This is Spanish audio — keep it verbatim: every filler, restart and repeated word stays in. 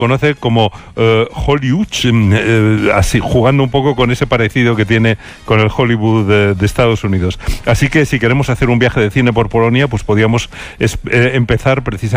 conoce como uh, Hollywood, eh, así jugando un poco con ese parecido que tiene con el Hollywood de, de Estados Unidos. Así que si queremos hacer un viaje de cine por Polonia, pues podríamos es, eh, empezar precisamente